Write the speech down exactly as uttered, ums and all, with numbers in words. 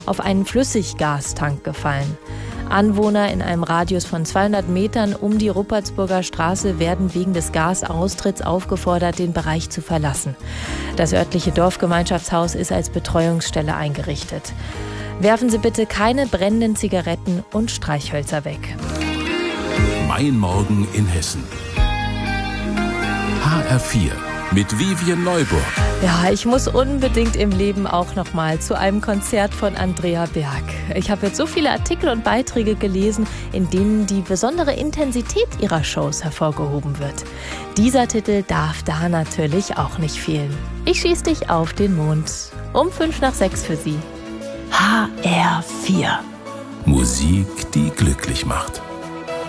auf einen Flüssiggastank gefallen. Anwohner in einem Radius von zweihundert Metern um die Ruppertsburger Straße werden wegen des Gasaustritts aufgefordert, den Bereich zu verlassen. Das örtliche Dorfgemeinschaftshaus ist als Betreuungsstelle eingerichtet. Werfen Sie bitte keine brennenden Zigaretten und Streichhölzer weg. Mein Morgen in Hessen. H R vier mit Vivian Neuburg. Ja, ich muss unbedingt im Leben auch noch mal zu einem Konzert von Andrea Berg. Ich habe jetzt so viele Artikel und Beiträge gelesen, in denen die besondere Intensität ihrer Shows hervorgehoben wird. Dieser Titel darf da natürlich auch nicht fehlen. Ich schieß dich auf den Mond. Um fünf nach sechs für Sie. H R vier. Musik, die glücklich macht.